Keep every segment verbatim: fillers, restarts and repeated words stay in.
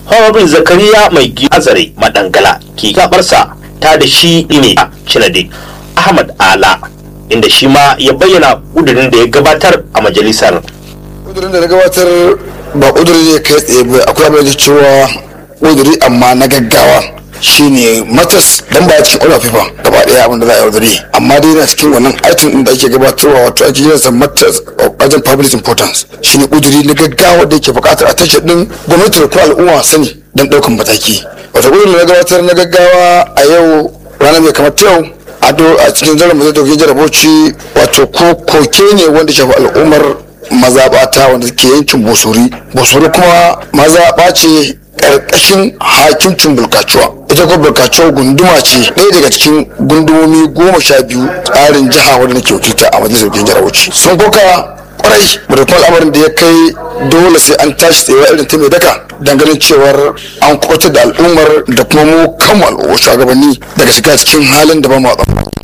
Honorable Zakariya Mai Azare Madangala ke gabarsa ta da shi ne a Cinade Ahmad Ala, inda shi ma ya bayyana kudirin da ya gabatar a majalisar. Kudirin da na gabatar ba kudiri ne kai tsaye ba, akwai abin da cewa kudiri amma na gaggawa shine matas dan ba cikin olafi ba gaba daya abin da za a yaudare, amma dai na cikin wannan item din da ake gabatarwa wato ake yin sa matas of urgent public importance shine kudiri na gaggawa da yake bukatar a tashi din gwamnati da kuma al'umma sani dan daukan mataki. Wato kudirin da na gabatar na gaggawa a yau ranar mai kamar yau ado a cikin zarar mu zai dauke jaraboci wato ko koke ne wanda shafi al'ummar mazaɓata wanda ke yankin bosori bosori kuma mazaɓa ce ƙarƙashin hakimcin bulkacuwa. Ita kuma bulkacuwa gunduma ce ɗaya daga cikin gundumomi goma sha biyu tsarin jiha wanda nake wakilta a majalisar wakilin jihar Bauchi. Sun koka kwarai da kuma al'amarin da ya kai dole sai an tashi tsaye irin ta mai daka dangane cewar an kwatar da al'ummar da kuma mu kanmu al'ummar shugabanni daga shiga cikin halin da ba mu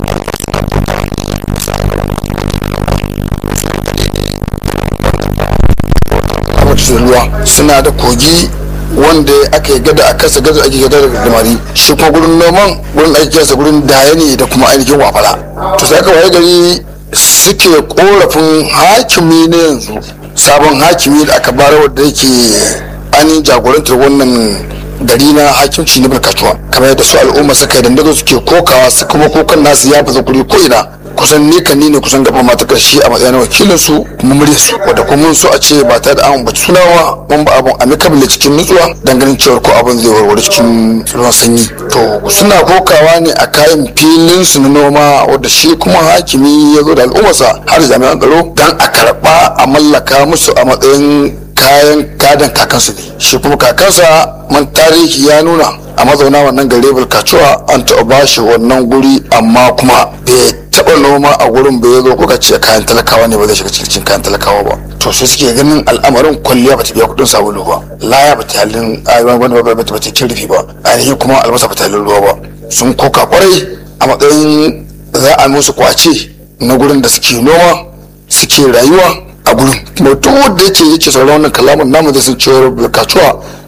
ruwa suna da kogi wanda aka yi gada a kasa gada ake gada da damari shi kuma gurin noman gurin da ake kasa gurin daya ne da kuma ainihin wafala to sai aka waye gari suke korafin hakimi na yanzu sabon hakimi da aka bara wadda yake ainihin jagorantar wannan gari na hakimci na bulkacuwa kamar yadda su al'umma suka yi dandazo suke kokawa su kuma kokan nasu ya fasa kuri ko ina kusan ni kan ni ne kusan gaba mata karshe a matsayin wakilin su kuma murya su wadda kuma mun so a ce ba ta da an bace sunawa mun ba abun amicable cikin nutsuwa dan ganin cewa ko abun zai warware cikin ruwan sanyi to suna kokawa ne a kayan filin su na noma wadda shi kuma hakimi ya zo da al'ummarsa har jami'an tsaro dan a karba a mallaka musu a matsayin kayan gadon kakansu ne shi kuma kakansa man tarihi ya nuna a mazauna wannan gare bulkacuwa an taɓa bashi wannan guri amma kuma bai taɓa noma a gurin bai zo kuka ce kayan talakawa ne ba zai shiga cikin kayan talakawa ba to sai suke ganin al'amarin kwalliya ba ta biya kuɗin sabulu ba laya ba ta halin ayyuan wani ba ta cin rufi ba ainihi kuma albasa ba ta halin ruwa ba sun koka kwarai a matsayin za a musu kwace na gurin da suke noma suke rayuwa a gurin kuma duk wanda yake yake sauran wannan kalamin namu zai sun cewar bulkacuwa